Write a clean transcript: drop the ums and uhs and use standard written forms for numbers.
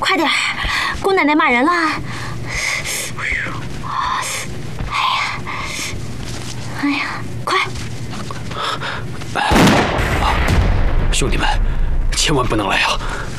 快点儿，姑奶奶骂人了。哎呀，快！ 兄弟们，千万不能来啊！